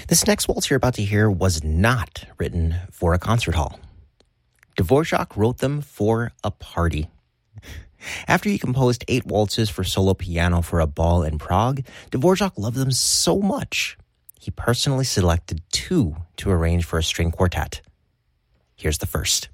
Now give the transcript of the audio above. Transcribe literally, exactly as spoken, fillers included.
This next waltz you're about to hear was not written for a concert hall. Dvorak wrote them for a party. After he composed eight waltzes for solo piano for a ball in Prague, Dvorak loved them so much, he personally selected two to arrange for a string quartet. Here's the first.